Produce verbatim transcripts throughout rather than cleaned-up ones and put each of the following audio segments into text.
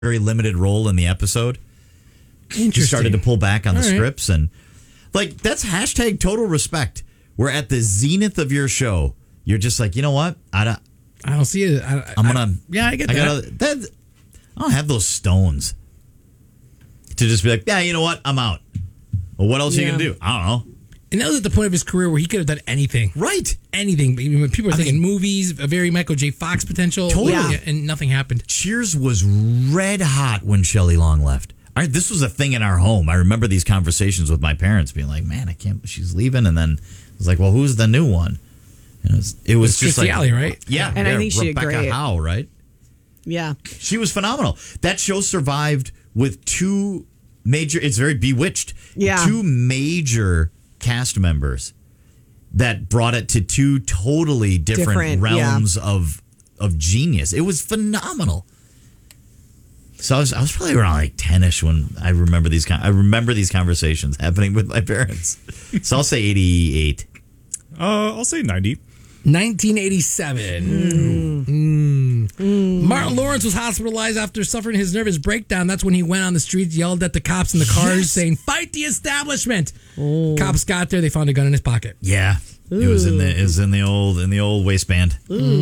very limited role in the episode. Interesting. She started to pull back on All the right. scripts, and like that's hashtag total respect. We're at the zenith of your show. You're just like, you know what? I don't. I don't see it. I, I'm gonna. I, yeah, I get I that. gotta. That, I don't have those stones to just be like, yeah, you know what? I'm out. Well, what else are you Yeah. gonna do? I don't know. And that was at the point of his career where he could have done anything. Right. Anything. I mean, when people are I thinking mean- movies, a very Michael J. Fox potential. Totally. Yeah, and nothing happened. Cheers was red hot when Shelley Long left. I, this was a thing in our home. I remember these conversations with my parents being like, man, I can't, she's leaving. And then it was like, well, who's the new one? And it was, it was It's just Kirstie like, Alley, right? Yeah. And I yeah, think she did Rebecca great. Howe, right? Yeah. She was phenomenal. That show survived with two major, it's very Bewitched. Yeah. Two major cast members that brought it to two totally different, Different, yeah. realms of of genius. It was phenomenal. So I was, I was probably around like ten-ish when I remember these. Con- I remember these conversations happening with my parents. So I'll say eighty-eight. Uh, I'll say ninety. nineteen eighty-seven. Mm. Martin Lawrence was hospitalized after suffering his nervous breakdown. That's when he went on the streets, yelled at the cops in the cars, Yes. saying, "Fight the establishment!" Cops got there. They found a gun in his pocket. Yeah, it was in the it was in the old in the old waistband.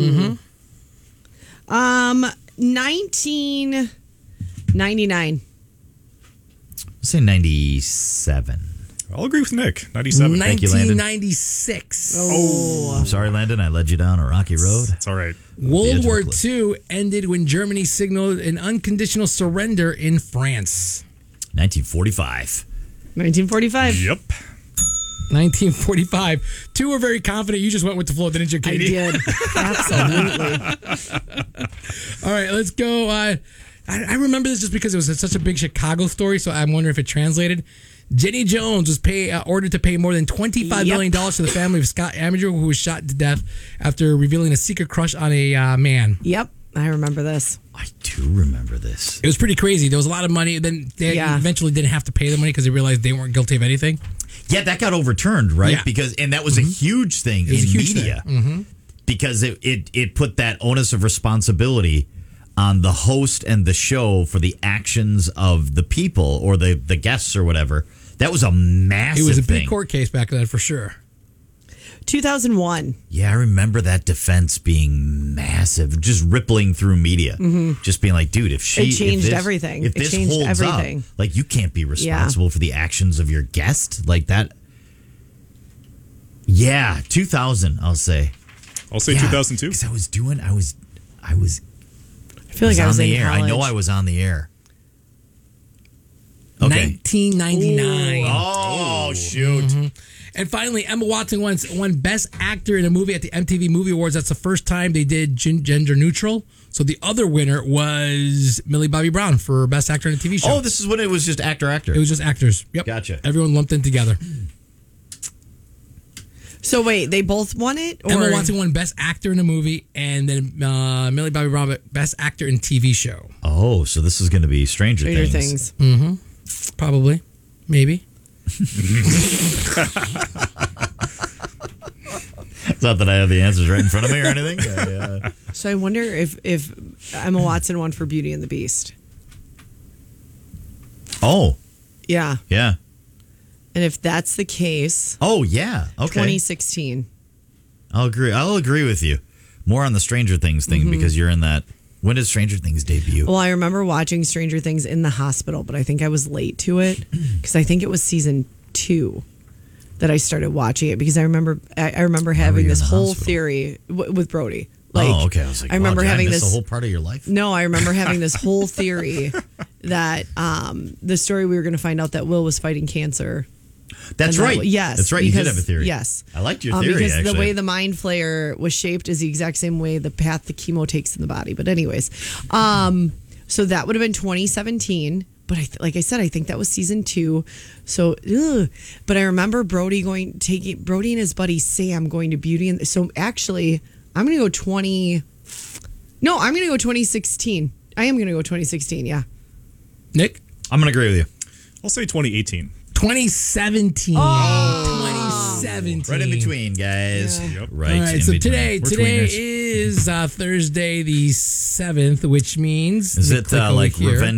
Um, nineteen ninety-nine. I'll say ninety-seven. I'll agree with Nick. ninety-seven. Thank you, Landon. nineteen ninety-six. Oh. I'm sorry, Landon. I led you down a rocky road. It's all right. The edge World of War a cliff. Two ended when Germany signaled an unconditional surrender in France. nineteen forty-five. nineteen forty-five. Yep. nineteen forty-five. Two were very confident. You just went with the flow, didn't you, I Katie? did. Absolutely. All right, let's go. Uh, I, I remember this just because it was such a big Chicago story, so I'm wondering if it translated. Jenny Jones was pay, uh, ordered to pay more than twenty-five Yep. million dollars to the family of Scott Amager, who was shot to death after revealing a secret crush on a uh, man. Yep. I remember this. I do remember this. It was pretty crazy. There was a lot of money. Then they Yeah. eventually didn't have to pay the money because they realized they weren't guilty of anything. Yeah, that got overturned, right? Yeah. Because and that was a huge thing was in a huge media because it, it it put that onus of responsibility on the host and the show for the actions of the people or the the guests or whatever. That was a massive It was a thing. big court case back then for sure. two thousand one. Yeah, I remember that defense being massive, just rippling through media. Just being like, dude, if she It changed if this, everything. If It this changed holds everything. up, like you can't be responsible for the actions of your guest like that. Yeah, two thousand, I'll say. I'll say Yeah, two thousand two. Because I was doing, I was, I was, I feel like I on was the in air. college. I know I was on the air. Okay. nineteen ninety-nine. Oh shoot! And finally, Emma Watson won, won Best Actor in a Movie at the M T V Movie Awards. That's the first time they did gen- gender neutral. So the other winner was Millie Bobby Brown for Best Actor in a T V show. Oh, this is when it was just actor actor. It was just actors. Yep. Gotcha. Everyone lumped in together. So wait, they both won it? Or? Emma Watson won Best Actor in a Movie, and then uh, Millie Bobby Brown Best Actor in T V show. Oh, so this is going to be Stranger, Stranger Things. Things. Probably. Maybe. It's not that I have the answers right in front of me or anything. I, uh, So I wonder if, if Emma Watson won for Beauty and the Beast. oh, Yeah. yeah. And if that's the case, Oh, yeah. Okay. twenty sixteen. I'll agree. I'll agree with you. More on the Stranger Things thing Mm-hmm. because you're in that. When did Stranger Things debut? Well, I remember watching Stranger Things in the hospital, but I think I was late to it because I think it was season two that I started watching it because I remember I, I remember having you in this the whole hospital? theory w- with Brody. Like, oh, okay. I was like, I remember wow, did having I miss this the whole part of your life. No, I remember having this whole theory that um, the story we were going to find out that Will was fighting cancer. That's And that- right. yes, That's right. You did because- have a theory. yes. I liked your Um, theory, because actually. the way the mind flayer was shaped is the exact same way the path the chemo takes in the body. But anyways, um, so that would have been twenty seventeen. But I th- like I said, I think that was season two. So, ugh. But I remember Brody going taking Brody and his buddy Sam going to Beauty and so actually I'm going to go twenty. No, I'm going to go twenty sixteen. I am going to go twenty sixteen. Yeah. Nick? I'm going to agree with you. I'll say twenty eighteen. twenty seventeen. Oh. seventeen. Right in between, guys. Yeah. Yep. Right. All right, in so between. today We're today tweeners. is uh, Thursday the seventh, which means Is let me it click uh, over like here. Revenge